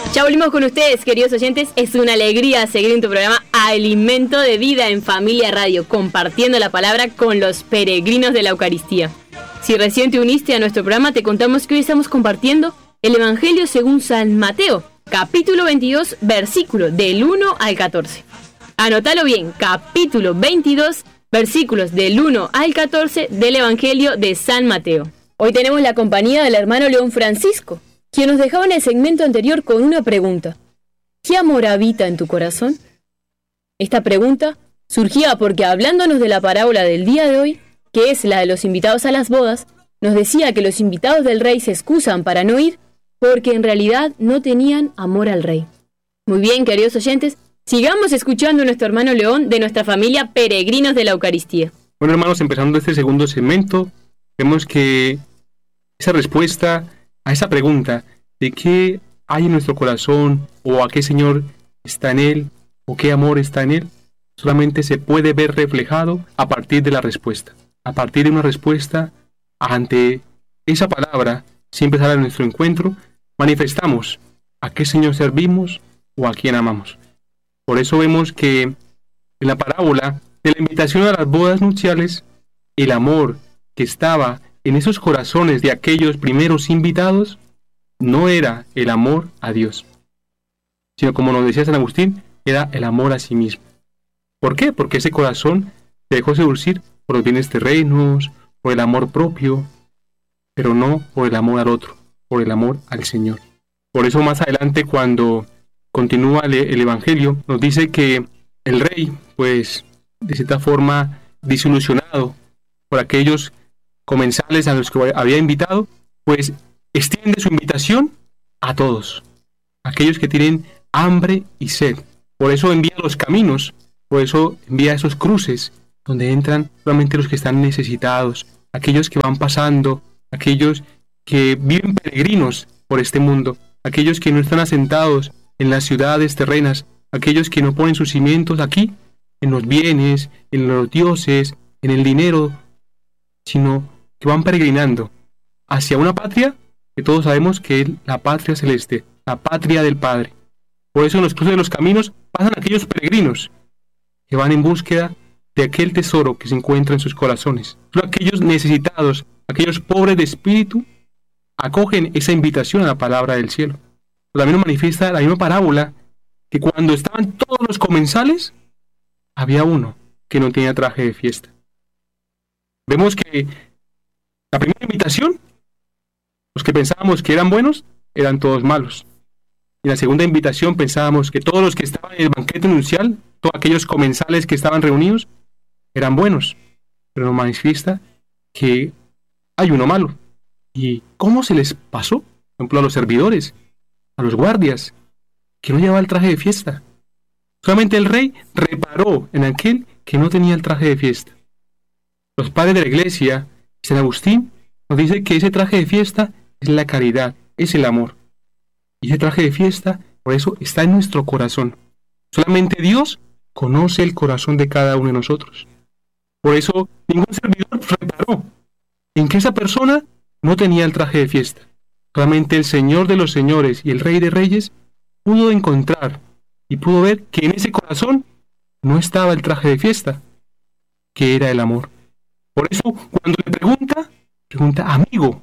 Ya volvimos con ustedes, queridos oyentes. Es una alegría seguir en tu programa Alimento de Vida en Familia Radio, compartiendo la palabra con los peregrinos de la Eucaristía. Si recién te uniste a nuestro programa, te contamos que hoy estamos compartiendo el Evangelio según San Mateo, capítulo 22, versículo del 1 al 14. Anótalo bien, capítulo 22, versículos del 1 al 14 del Evangelio de San Mateo. Hoy tenemos la compañía del hermano León Francisco, quien nos dejaba en el segmento anterior con una pregunta. ¿Qué amor habita en tu corazón? Esta pregunta surgía porque, hablándonos de la parábola del día de hoy, que es la de los invitados a las bodas, nos decía que los invitados del rey se excusan para no ir porque en realidad no tenían amor al rey. Muy bien, queridos oyentes, sigamos escuchando a nuestro hermano León de nuestra familia Peregrinos de la Eucaristía. Bueno, hermanos, empezando este segundo segmento, vemos que esa respuesta a esa pregunta de qué hay en nuestro corazón o a qué Señor está en él o qué amor está en él, solamente se puede ver reflejado a partir de la respuesta. A partir de una respuesta ante esa palabra, siempre sale a nuestro encuentro, manifestamos a qué Señor servimos o a quién amamos. Por eso vemos que en la parábola de la invitación a las bodas nupciales, el amor que estaba en esos corazones de aquellos primeros invitados no era el amor a Dios, sino, como nos decía San Agustín, era el amor a sí mismo. ¿Por qué? Porque ese corazón se dejó seducir por los bienes terrenos, por el amor propio, pero no por el amor al otro, por el amor al Señor. Por eso más adelante, cuando continúa el Evangelio, nos dice que el rey, pues, de cierta forma, desilusionado por aquellos comensales a los que había invitado, pues extiende su invitación a todos, aquellos que tienen hambre y sed. Por eso envía los caminos, por eso envía esos cruces, donde entran solamente los que están necesitados, aquellos que van pasando, aquellos que viven peregrinos por este mundo, aquellos que no están asentados en las ciudades terrenas, aquellos que no ponen sus cimientos aquí, en los bienes, en los dioses, en el dinero, sino que van peregrinando hacia una patria que todos sabemos que es la patria celeste, la patria del Padre. Por eso en los cruces de los caminos pasan aquellos peregrinos que van en búsqueda de aquel tesoro que se encuentra en sus corazones. Solo aquellos necesitados, aquellos pobres de espíritu, acogen esa invitación a la palabra del cielo. También nos manifiesta la misma parábola que cuando estaban todos los comensales, había uno que no tenía traje de fiesta. Vemos que la primera invitación, los que pensábamos que eran buenos, eran todos malos. Y la segunda invitación pensábamos que todos los que estaban en el banquete nupcial, todos aquellos comensales que estaban reunidos, eran buenos. Pero nos manifiesta que hay uno malo. ¿Y cómo se les pasó? Por ejemplo, a los servidores, a los guardias, que no llevaba el traje de fiesta. Solamente el rey reparó en aquel que no tenía el traje de fiesta. Los padres de la iglesia, San Agustín, nos dice que ese traje de fiesta es la caridad, es el amor. Y ese traje de fiesta, por eso, está en nuestro corazón. Solamente Dios conoce el corazón de cada uno de nosotros. Por eso, ningún servidor reparó en que esa persona no tenía el traje de fiesta. Solamente el Señor de los señores y el Rey de reyes pudo encontrar y pudo ver que en ese corazón no estaba el traje de fiesta, que era el amor. Por eso, cuando le pregunta, amigo,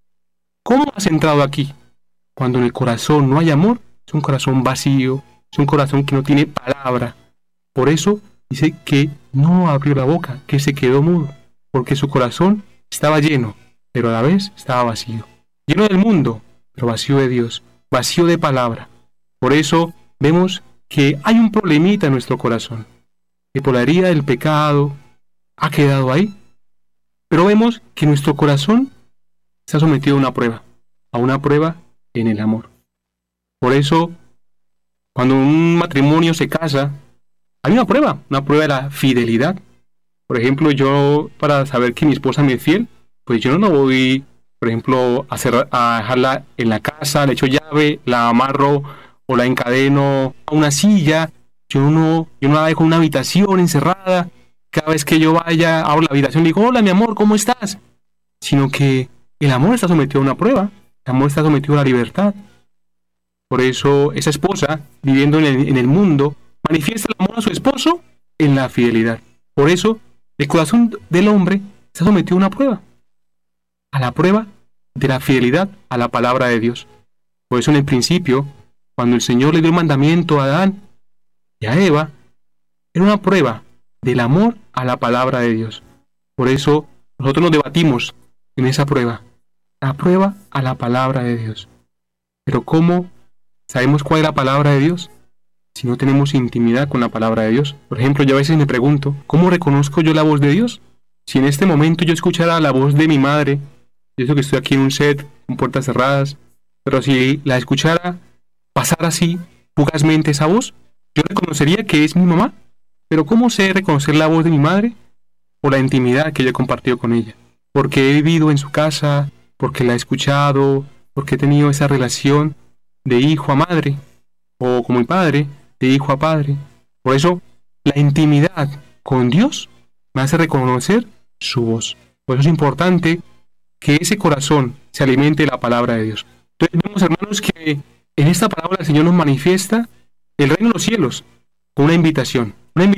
¿cómo has entrado aquí? Cuando en el corazón no hay amor, es un corazón vacío, es un corazón que no tiene palabra. Por eso dice que no abrió la boca, que se quedó mudo, porque su corazón estaba lleno, pero a la vez estaba vacío. Lleno del mundo, pero vacío de Dios, vacío de palabra. Por eso vemos que hay un problemita en nuestro corazón, que por la herida del pecado ha quedado ahí. Pero vemos que nuestro corazón está sometido a una prueba en el amor. Por eso, cuando un matrimonio se casa, hay una prueba de la fidelidad. Por ejemplo, yo, para saber que mi esposa me es fiel, pues yo no voy, por ejemplo, a dejarla en la casa, le echo llave, la amarro o la encadeno a una silla. Yo no la dejo en una habitación encerrada. Cada vez que yo vaya, abro la habitación y digo, hola mi amor, ¿cómo estás? Sino que el amor está sometido a una prueba. El amor está sometido a la libertad. Por eso esa esposa, viviendo en el mundo, manifiesta el amor a su esposo en la fidelidad. Por eso el corazón del hombre está sometido a una prueba, a la prueba de la fidelidad a la palabra de Dios. Por eso en el principio, cuando el Señor le dio el mandamiento a Adán y a Eva, era una prueba del amor a la palabra de Dios. Por eso nosotros nos debatimos en esa prueba, la prueba a la palabra de Dios. Pero ¿cómo sabemos cuál es la palabra de Dios si no tenemos intimidad con la palabra de Dios? Por ejemplo, yo a veces me pregunto, ¿cómo reconozco yo la voz de Dios? Si en este momento yo escuchara la voz de mi madre, yo sé que estoy aquí en un set con puertas cerradas, pero si la escuchara pasar así fugazmente esa voz, yo reconocería que es mi mamá. Pero ¿cómo sé reconocer la voz de mi madre? Por la intimidad que yo he compartido con ella. Porque he vivido en su casa, porque la he escuchado, porque he tenido esa relación de hijo a madre, o como mi padre, de hijo a padre. Por eso, la intimidad con Dios me hace reconocer su voz. Por eso es importante que ese corazón se alimente de la palabra de Dios. Entonces vemos, hermanos, que en esta palabra el Señor nos manifiesta el reino de los cielos con una invitación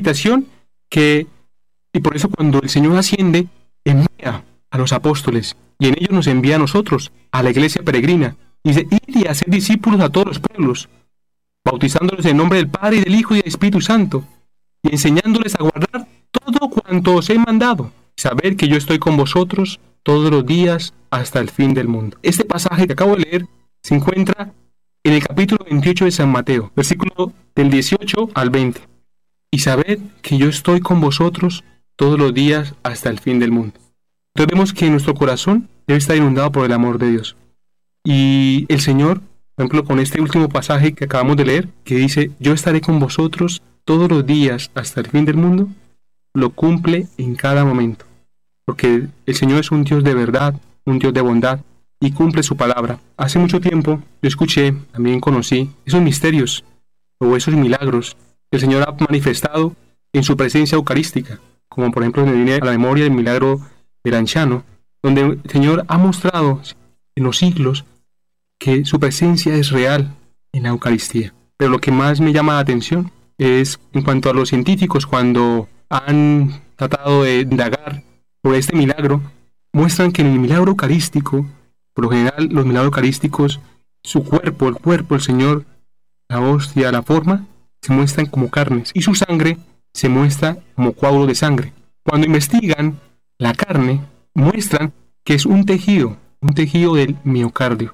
que, y por eso cuando el Señor asciende, envía a los apóstoles, y en ellos nos envía a nosotros, a la iglesia peregrina, y dice, id y hacer discípulos a todos los pueblos, bautizándolos en nombre del Padre, y del Hijo, y del Espíritu Santo, y enseñándoles a guardar todo cuanto os he mandado, saber que yo estoy con vosotros todos los días hasta el fin del mundo. Este pasaje que acabo de leer se encuentra en el capítulo 28 de San Mateo, versículo del 18 al 20. Y sabed que yo estoy con vosotros todos los días hasta el fin del mundo. Entonces vemos que nuestro corazón debe estar inundado por el amor de Dios. Y el Señor, por ejemplo, con este último pasaje que acabamos de leer, que dice, yo estaré con vosotros todos los días hasta el fin del mundo, lo cumple en cada momento. Porque el Señor es un Dios de verdad, un Dios de bondad, y cumple su palabra. Hace mucho tiempo yo escuché, también conocí, esos misterios o esos milagros que el Señor ha manifestado en su presencia eucarística, como por ejemplo me viene a la memoria del milagro del anciano, donde el Señor ha mostrado en los siglos que su presencia es real en la Eucaristía. Pero lo que más me llama la atención es en cuanto a los científicos, cuando han tratado de indagar sobre este milagro, muestran que en el milagro eucarístico, por lo general los milagros eucarísticos, su cuerpo, el Señor, la hostia, la forma, se muestran como carnes, y su sangre se muestra como coágulo de sangre. Cuando investigan la carne, muestran que es un tejido del miocardio.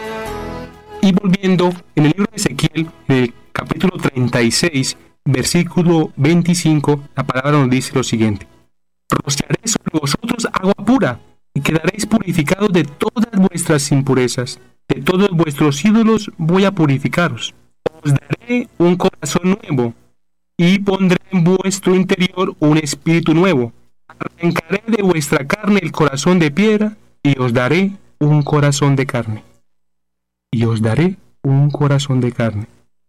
Y volviendo, en el libro de Ezequiel, en el capítulo 36, versículo 25, la palabra nos dice lo siguiente: rociaré sobre vosotros agua pura, y quedaréis purificados de todas vuestras impurezas. De todos vuestros ídolos voy a purificaros. Os daré un corazón nuevo, y pondré en vuestro interior un espíritu nuevo. Arrancaré de vuestra carne el corazón de piedra, y os daré un corazón de carne. Y os daré un corazón de carne.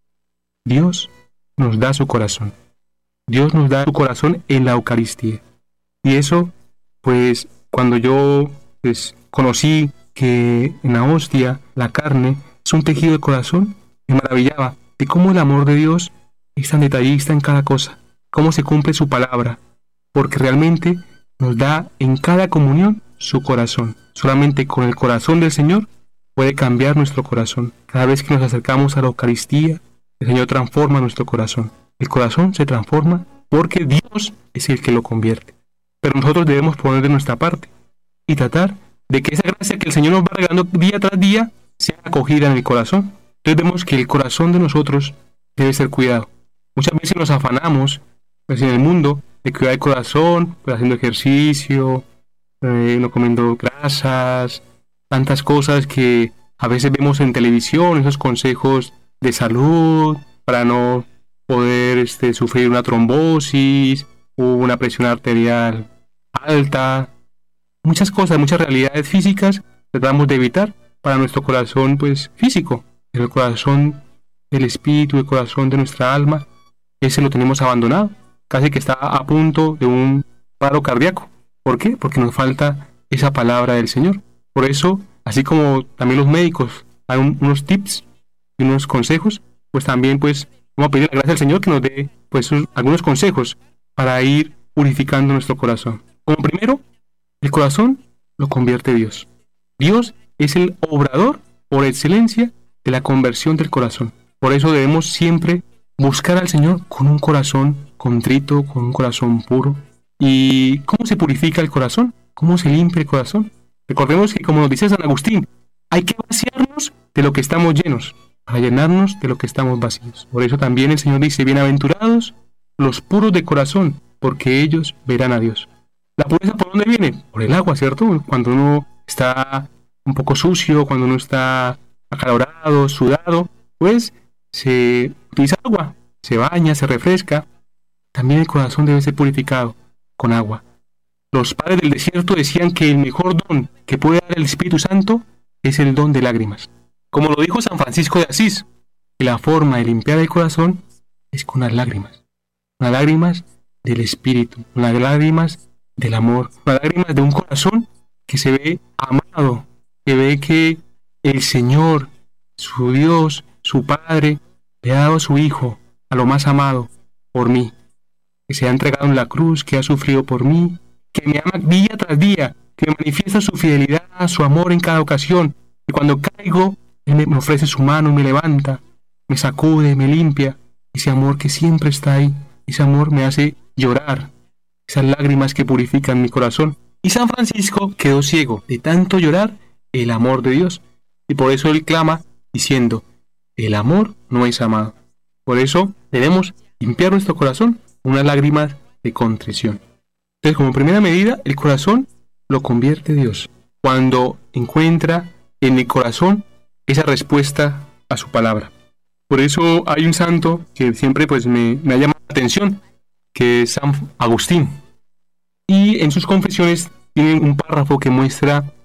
Dios nos da su corazón. Dios nos da su corazón en la Eucaristía. Y eso, pues, cuando yo conocí que en la hostia, la carne, es un tejido del corazón, me maravillaba de cómo el amor de Dios es tan detallista en cada cosa, cómo se cumple su palabra, porque realmente nos da en cada comunión su corazón. Solamente con el corazón del Señor puede cambiar nuestro corazón. Cada vez que nos acercamos a la Eucaristía, el Señor transforma nuestro corazón. El corazón se transforma porque Dios es el que lo convierte. Pero nosotros debemos poner de nuestra parte y tratar de que esa gracia que el Señor nos va regalando día tras día sea acogida en el corazón. Entonces vemos que el corazón de nosotros debe ser cuidado. Muchas veces nos afanamos, pues, en el mundo, de cuidar el corazón, pues, haciendo ejercicio, no comiendo grasas, tantas cosas que a veces vemos en televisión, esos consejos de salud para no poder sufrir una trombosis o una presión arterial alta. Muchas cosas, muchas realidades físicas tratamos de evitar para nuestro corazón, pues, físico. Pero el corazón del espíritu, el corazón de nuestra alma, ese lo tenemos abandonado. Casi que está a punto de un paro cardíaco. ¿Por qué? Porque nos falta esa palabra del Señor. Por eso, así como también los médicos dan unos tips y unos consejos, pues también pues vamos a pedir la gracia al Señor que nos dé pues algunos consejos para ir purificando nuestro corazón. Como primero, el corazón lo convierte Dios. Dios es el obrador por excelencia de la conversión del corazón. Por eso debemos siempre buscar al Señor con un corazón contrito, con un corazón puro. ¿Y cómo se purifica el corazón? ¿Cómo se limpia el corazón? Recordemos que, como nos dice San Agustín, hay que vaciarnos de lo que estamos llenos, para llenarnos de lo que estamos vacíos. Por eso también el Señor dice, bienaventurados los puros de corazón, porque ellos verán a Dios. ¿La pureza por dónde viene? Por el agua, ¿cierto? Cuando uno está un poco sucio, cuando uno está acalorado, sudado, pues se utiliza agua, se baña, se refresca. También el corazón debe ser purificado con agua. Los padres del desierto decían que el mejor don que puede dar el Espíritu Santo es el don de lágrimas. Como lo dijo San Francisco de Asís, que la forma de limpiar el corazón es con las lágrimas del Espíritu, con las lágrimas del amor, con las lágrimas de un corazón que se ve amado, que ve que el Señor, su Dios, su Padre, le ha dado a su Hijo, a lo más amado, por mí, que se ha entregado en la cruz, que ha sufrido por mí, que me ama día tras día, que manifiesta su fidelidad, su amor en cada ocasión, y cuando caigo, Él me ofrece su mano, me levanta, me sacude, me limpia, ese amor que siempre está ahí, ese amor me hace llorar, esas lágrimas que purifican mi corazón. Y San Francisco quedó ciego de tanto llorar el amor de Dios, y por eso él clama diciendo, el amor no es amado. Por eso debemos limpiar nuestro corazón con unas lágrimas de contrición. Entonces, como primera medida, el corazón lo convierte Dios, cuando encuentra en el corazón esa respuesta a su palabra. Por eso hay un santo que siempre pues me ha llamado la atención, que es San Agustín. Y en sus confesiones tiene un párrafo que muestra